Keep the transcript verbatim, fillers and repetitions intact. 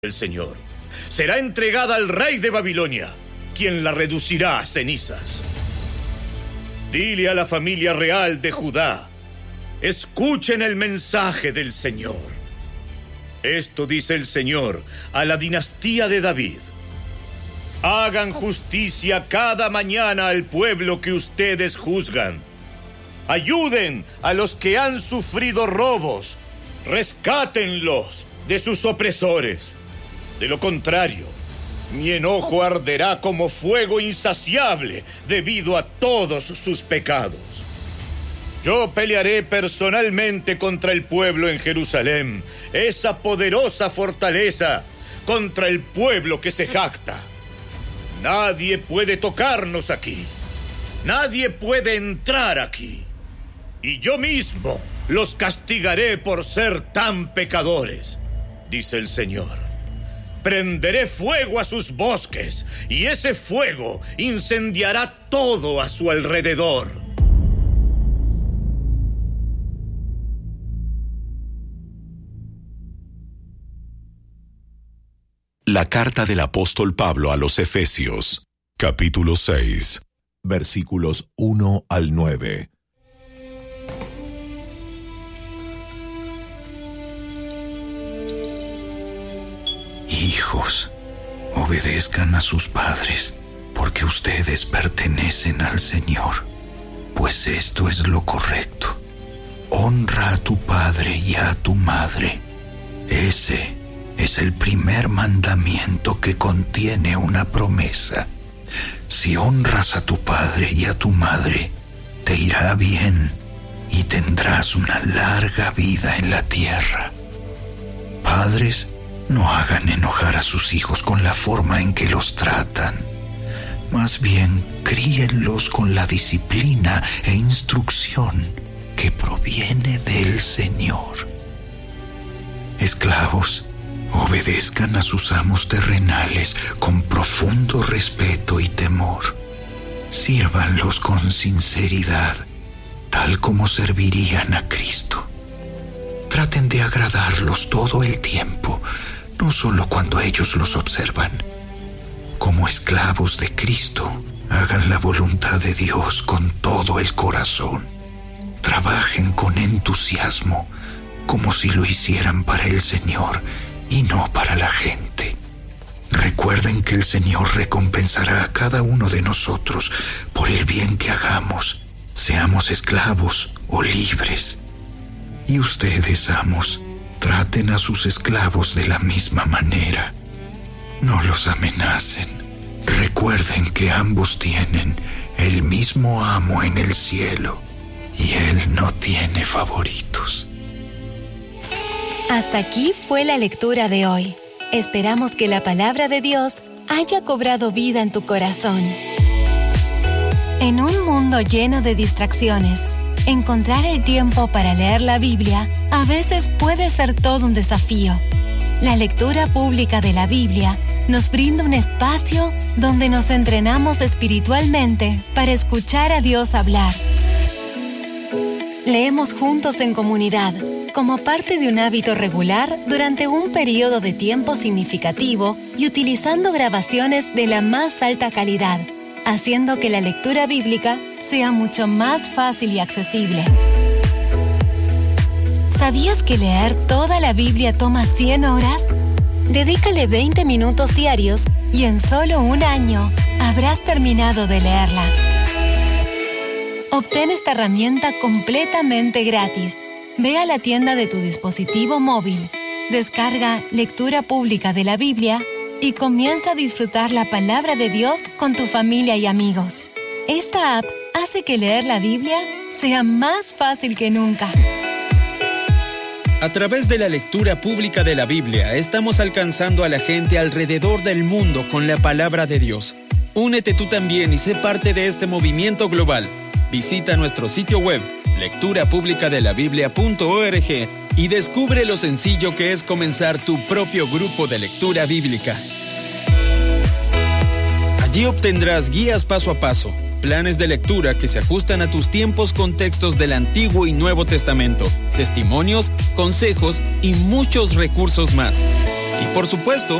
El Señor será entregada al rey de Babilonia, quien la reducirá a cenizas. Dile a la familia real de Judá: escuchen el mensaje del Señor. Esto dice el Señor a la dinastía de David: hagan justicia cada mañana al pueblo que ustedes juzgan. Ayuden a los que han sufrido robos. Rescátenlos de sus opresores. De lo contrario, mi enojo arderá como fuego insaciable debido a todos sus pecados. Yo pelearé personalmente contra el pueblo en Jerusalén, esa poderosa fortaleza, contra el pueblo que se jacta. Nadie puede tocarnos aquí. Nadie puede entrar aquí. Y yo mismo los castigaré por ser tan pecadores, dice el Señor. Prenderé fuego a sus bosques, y ese fuego incendiará todo a su alrededor. La carta del apóstol Pablo a los Efesios, capítulo seis, versículos uno al nueve. Hijos, obedezcan a sus padres, porque ustedes pertenecen al Señor, pues esto es lo correcto. Honra a tu padre y a tu madre. Ese es el primer mandamiento que contiene una promesa. Si honras a tu padre y a tu madre, te irá bien y tendrás una larga vida en la tierra. Padres, no hagan enojar a sus hijos con la forma en que los tratan. Más bien, críenlos con la disciplina e instrucción que proviene del Señor. Esclavos, obedezcan a sus amos terrenales con profundo respeto y temor. Sírvanlos con sinceridad, tal como servirían a Cristo. Traten de agradarlos todo el tiempo, no solo cuando ellos los observan. Como esclavos de Cristo, hagan la voluntad de Dios con todo el corazón. Trabajen con entusiasmo, como si lo hicieran para el Señor y no para la gente. Recuerden que el Señor recompensará a cada uno de nosotros por el bien que hagamos, seamos esclavos o libres. Y ustedes, amos, traten a sus esclavos de la misma manera. No los amenacen. Recuerden que ambos tienen el mismo amo en el cielo y él no tiene favoritos. Hasta aquí fue la lectura de hoy. Esperamos que la palabra de Dios haya cobrado vida en tu corazón. En un mundo lleno de distracciones, encontrar el tiempo para leer la Biblia a veces puede ser todo un desafío. La lectura pública de la Biblia nos brinda un espacio donde nos entrenamos espiritualmente para escuchar a Dios hablar. Leemos juntos en comunidad, como parte de un hábito regular durante un periodo de tiempo significativo y utilizando grabaciones de la más alta calidad, haciendo que la lectura bíblica sea mucho más fácil y accesible. ¿Sabías que leer toda la Biblia toma cien horas? Dedícale veinte minutos diarios y en solo un año habrás terminado de leerla. Obtén esta herramienta completamente gratis. Ve a la tienda de tu dispositivo móvil, descarga Lectura Pública de la Biblia y comienza a disfrutar la palabra de Dios con tu familia y amigos. Esta app hace que leer la Biblia sea más fácil que nunca. A través de la lectura pública de la Biblia, estamos alcanzando a la gente alrededor del mundo con la palabra de Dios. Únete tú también y sé parte de este movimiento global. Visita nuestro sitio web, lectura pública de la biblia punto org, y descubre lo sencillo que es comenzar tu propio grupo de lectura bíblica. Allí obtendrás guías paso a paso, planes de lectura que se ajustan a tus tiempos con textos del Antiguo y Nuevo Testamento, testimonios, consejos y muchos recursos más. Y por supuesto,